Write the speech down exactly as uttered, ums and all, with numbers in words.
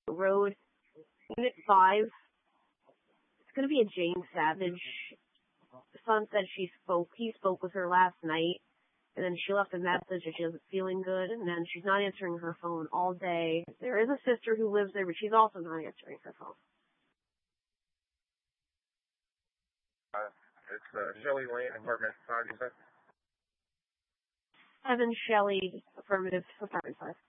Road, Unit five. It's gonna be a Jane Savage. The son said she spoke, he spoke with her last night, and then she left a message that she wasn't feeling good, and then she's not answering her phone all day. There is a sister who lives there, but she's also not answering her phone. Uh, it's uh, Shelley Lane, apartment five, you said? Evan Shelley, affirmative, apartment five.